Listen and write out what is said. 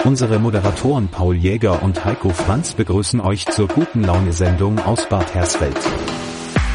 Unsere Moderatoren Paul Jäger und Heiko Franz begrüßen euch zur Guten Laune Sendung aus Bad Hersfeld.